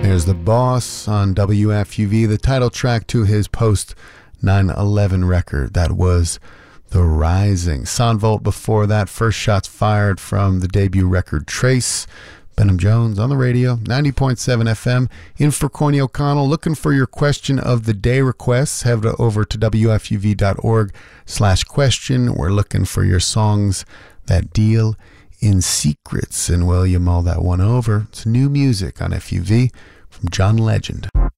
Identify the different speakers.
Speaker 1: There's The Boss on WFUV, the title track to his post 9/11 record. That was The Rising. Sonvolt before that, First Shots Fired from the debut record Trace. Benham Jones on the radio, 90.7 FM. In for Corny O'Connell. Looking for your question of the day requests. Head over to WFUV.org/question. We're looking for your songs that deal in secrets, and will you mull that one over? It's new music on FUV from John Legend.